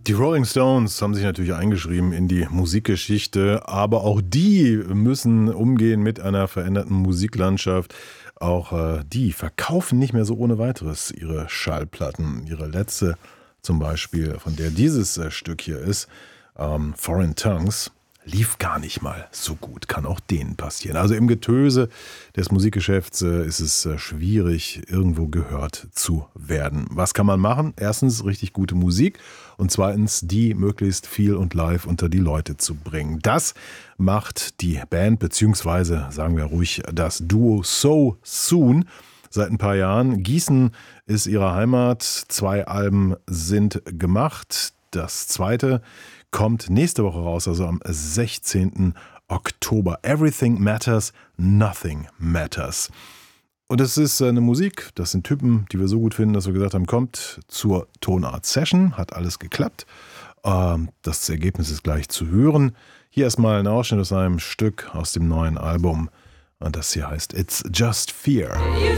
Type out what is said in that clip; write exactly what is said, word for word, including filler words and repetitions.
Die Rolling Stones haben sich natürlich eingeschrieben in die Musikgeschichte, aber auch die müssen umgehen mit einer veränderten Musiklandschaft. Auch äh, die verkaufen nicht mehr so ohne weiteres ihre Schallplatten. Ihre letzte zum Beispiel, von der dieses äh, Stück hier ist, ähm, Foreign Tongues, lief gar nicht mal so gut. Kann auch denen passieren. Also im Getöse des Musikgeschäfts äh, ist es äh, schwierig, irgendwo gehört zu werden. Was kann man machen? Erstens richtig gute Musik und zweitens die möglichst viel und live unter die Leute zu bringen. Das macht die Band, beziehungsweise sagen wir ruhig das Duo So Soon seit ein paar Jahren. Gießen ist ihre Heimat. Zwei Alben sind gemacht. Das zweite kommt nächste Woche raus, also am sechzehnten Oktober. Everything Matters, Nothing Matters. Und es ist eine Musik, das sind Typen, die wir so gut finden, dass wir gesagt haben, kommt zur Tonart Session, hat alles geklappt. Das Ergebnis ist gleich zu hören. Hier erstmal ein Ausschnitt aus einem Stück aus dem neuen Album. Und das hier heißt It's Just Fear.